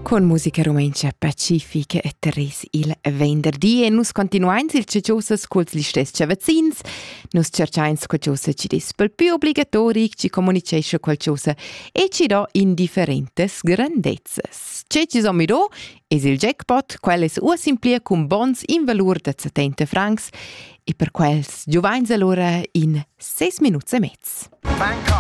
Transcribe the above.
Con musica romancia pacifica e Teres il venerdì e nus continuains il cecciosas culs li stess chavazins, nus cercains qualcosa ci des pel più obligatori, ci comunicesce qualcosa e ci do in differentes grandezzas. Ce ci som do es il jackpot, quel es ua simplia cun bons in valur de 70 francs e per quels giuvains allora in 6 minuts e mezz.